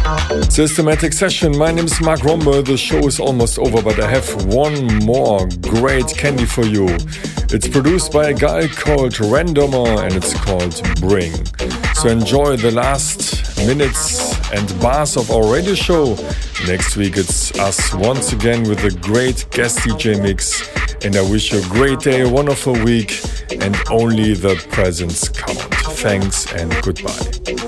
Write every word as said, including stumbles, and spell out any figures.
Systematic Session. My name is Mark Romber. The show is almost over, but I have one more great candy for you. It's produced by a guy called Randomer and it's called Bring. So enjoy the last minutes and bars of our radio show. Next week it's us once again with a great guest D J mix. And I wish you a great day, a wonderful week, and only the presents count. Thanks and goodbye.